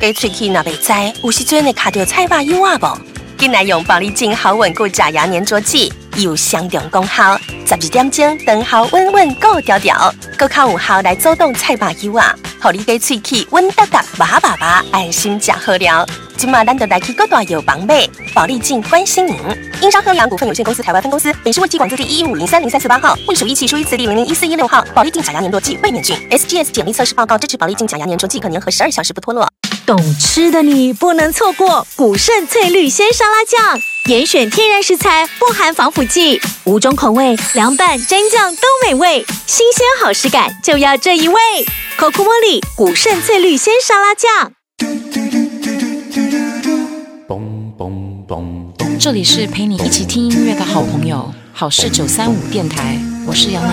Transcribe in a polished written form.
给喙齿若袂知，有时阵会卡到菜肉油啊无？紧来用保利净好稳固假牙粘着剂，有相同功效，12点钟长效稳稳固条条，更靠有效来阻挡菜肉油啊，互你给喙齿稳达达、麻麻麻，安心吃好料。今嘛咱就来去各大药房买保利净关心您。英商喝洋股份有限公司台湾分公司，北市卫计管字第115030348号，隶属1期书1次第001416号。保利净假牙粘着剂卫冕菌 ，SGS 检疫测试报告支持保利净假牙粘着剂可粘合12小时不脱落。 懂吃的你不能错过古胜翠绿鲜沙拉酱，严选天然食材，不含防腐剂，5种口味，凉拌、蘸酱都美味，新鲜好食感就要这一味。Coco Molly 古胜翠绿鲜沙拉酱。 这里是陪你一起听音乐的好朋友，好事935电台，我是杨乃。